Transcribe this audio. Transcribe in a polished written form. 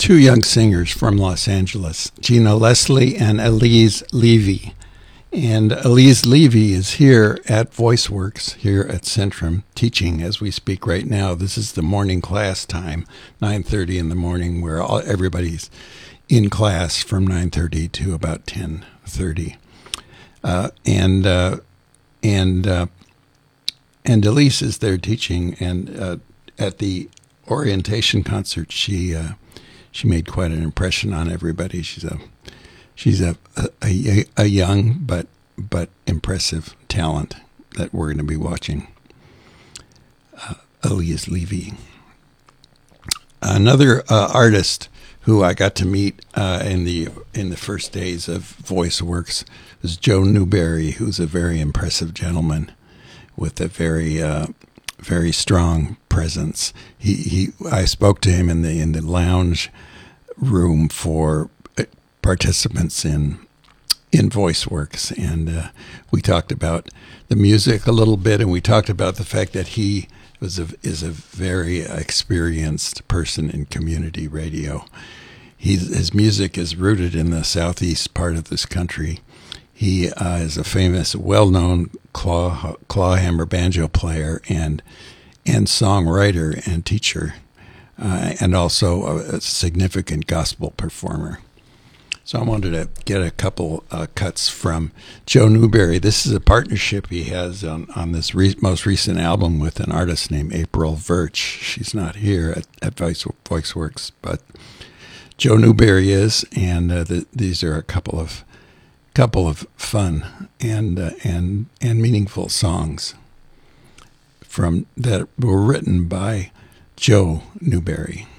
two young singers from Los Angeles, Gina Leslie and Elise Levy. And Elise Levy is here at VoiceWorks, here at Centrum, teaching as we speak right now. This is the morning class time, 9:30 in the morning, where everybody's in class from 9:30 to about 10:30. And Elise is there teaching, and at the orientation concert, she made quite an impression on everybody. She's a young but impressive talent that we're going to be watching. Elise Levy. Another artist who I got to meet in the first days of VoiceWorks was Joe Newberry, who's a very impressive gentleman with a very strong presence. I spoke to him in the lounge room for participants in VoiceWorks, and we talked about the music a little bit, and we talked about the fact that he is a very experienced person in community radio. His music is rooted in the southeast part of this country. He is a famous, well-known clawhammer banjo player and songwriter and teacher, and also a significant gospel performer. So I wanted to get a couple cuts from Joe Newberry. This is a partnership he has on this most recent album with an artist named April Virch. She's not here at VoiceWorks, but Joe Newberry is, and these are a couple of fun and meaningful songs that were written by Joe Newberry.